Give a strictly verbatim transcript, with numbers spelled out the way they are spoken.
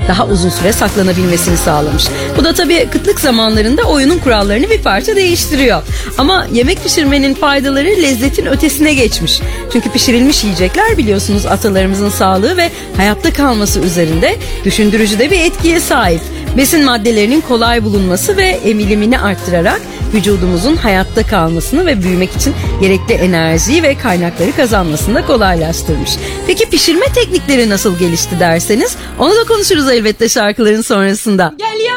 daha uzun süre saklanabilmesini sağlamış. Bu da tabii kıtlık zamanlarında oyunun kurallarını bir parça değiştiriyor. Ama yemek pişirmenin faydaları lezzetin ötesine geçmiş. Çünkü pişirilmiş yiyecekler biliyorsunuz atalarımızın sağlığı ve hayatta kalması üzerinde düşündürücü de bir etkiye sahip. Besin maddelerinin kolay bulunması ve emilimini arttırarak vücudumuzun hayatta kalmasını ve büyümek için gerekli enerjiyi ve kaynakları kazanmasını da kolaylaştırmış. Peki pişirme teknikleri nasıl gelişti derseniz onu da konuşuruz elbette şarkıların sonrasında. Gel ya.